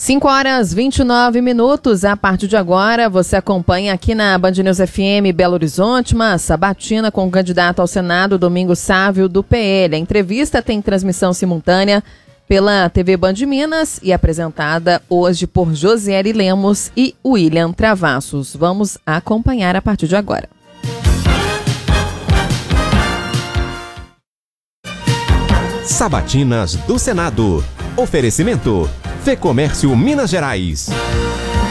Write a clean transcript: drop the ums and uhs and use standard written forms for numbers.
5h29. A partir de agora, você acompanha aqui na Band News FM Belo Horizonte uma sabatina com o candidato ao Senado, Domingos Sávio, do PL. A entrevista tem transmissão simultânea pela TV Band Minas e apresentada hoje por Josiele Lemos e William Travassos. Vamos acompanhar a partir de agora. Sabatinas do Senado. Oferecimento: Fê Comércio Minas Gerais.